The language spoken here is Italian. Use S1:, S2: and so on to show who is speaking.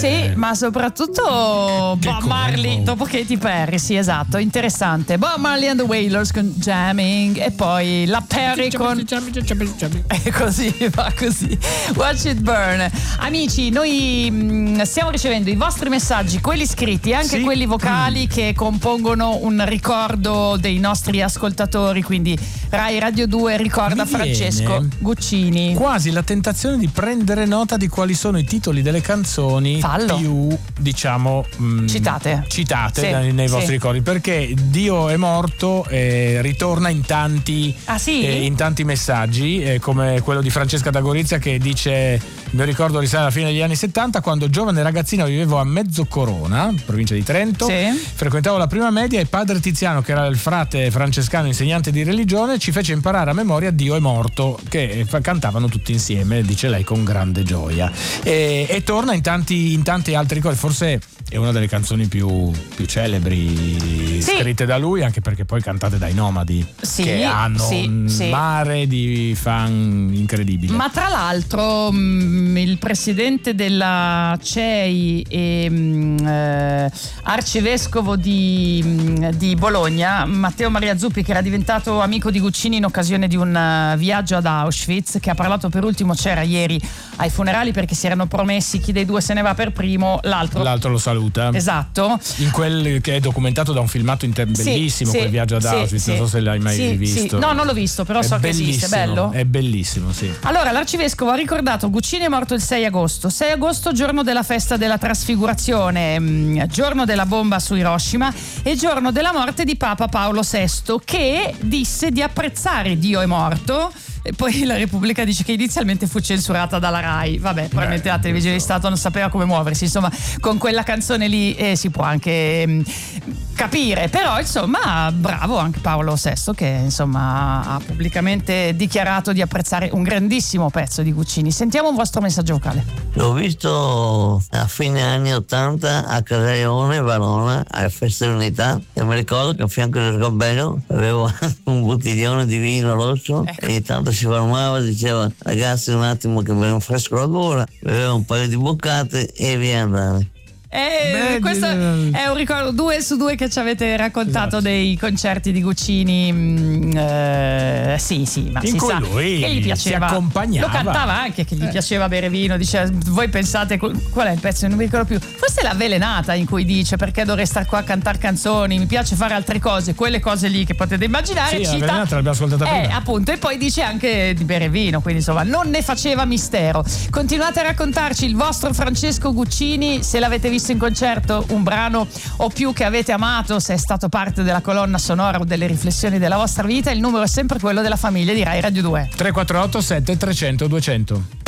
S1: Sì, ma soprattutto Bob Marley dopo Katy Perry, sì, esatto, interessante. Bob Marley and the Wailers con Jamming, e poi la Perry con e così va così. Watch It Burn. Amici, noi stiamo ricevendo i vostri messaggi, quelli scritti, anche quelli vocali che compongono un ricordo dei nostri ascoltatori, quindi Rai Radio 2 ricorda Francesco Guccini.
S2: Quasi la tentazione di prendere nota di quali sono i titoli delle canzoni più, diciamo, citate nei vostri ricordi, perché Dio è morto ritorna in tanti in tanti messaggi, come quello di Francesca da Gorizia che dice: il mio ricordo risale alla fine degli anni 70, quando giovane ragazzina vivevo a Mezzocorona, provincia di Trento, frequentavo la prima media e padre Tiziano, che era il frate francescano insegnante di religione, ci fece imparare a memoria Dio è morto, che cantavano tutti insieme, dice lei, con grande gioia, e torna in tanti altri ricordi. Forse è una delle canzoni più celebri scritte da lui, anche perché poi cantate dai Nomadi, che hanno un mare di fan incredibile.
S1: Ma tra l'altro il presidente della CEI e arcivescovo di Bologna, Matteo Maria Zuppi, che era diventato amico di Guccini in occasione di un viaggio ad Auschwitz, che ha parlato per ultimo, c'era ieri ai funerali, perché si erano promessi chi dei due se ne va per primo, l'altro lo saluta.
S2: Esatto. In quel che è documentato da un filmato bellissimo, quel viaggio ad Auschwitz, non so se l'hai mai visto.
S1: No, non l'ho visto, però so che esiste. Bello?
S2: È bellissimo, sì.
S1: Allora, l'arcivescovo ha ricordato: Guccini è morto il 6 agosto, giorno della festa della trasfigurazione, giorno della bomba su Hiroshima e giorno della morte di Papa Paolo VI, che disse di apprezzare Dio è morto. E poi la Repubblica dice che inizialmente fu censurata dalla Rai. Vabbè, probabilmente la televisione di Stato non sapeva come muoversi. Insomma, con quella canzone lì si può anche capire. Però, insomma, bravo anche Paolo VI, che insomma ha pubblicamente dichiarato di apprezzare un grandissimo pezzo di Guccini. Sentiamo un vostro messaggio vocale.
S3: L'ho visto a fine anni 80 a Casaglione, Verona, alla Festa dell'Unità, e mi ricordo che a fianco del Gabello avevo un bottiglione di vino rosso, e ogni tanto si fermava e diceva: ragazzi, un attimo che mi rinfresco la gola, beveva un paio di boccate e via andare.
S1: Questo è un ricordo 2 su 2 che ci avete raccontato, dei concerti di Guccini. Sì, ma
S2: in cui lui
S1: che gli piaceva,
S2: si accompagnava.
S1: Lo cantava anche, che gli piaceva bere vino. Dice: voi pensate, qual è il pezzo? Non mi ricordo più. Forse è l'Avvelenata, in cui dice: perché dovrei stare qua a cantare canzoni, mi piace fare altre cose, quelle cose lì che potete immaginare.
S2: Sì, l'Avvelenata l'abbiamo ascoltata prima.
S1: Appunto, e poi dice anche di bere vino, quindi insomma non ne faceva mistero. Continuate a raccontarci il vostro Francesco Guccini, se l'avete visto in concerto, un brano o più che avete amato, se è stato parte della colonna sonora o delle riflessioni della vostra vita. Il numero è sempre quello della famiglia di Rai Radio 2.
S2: 348 7300 200.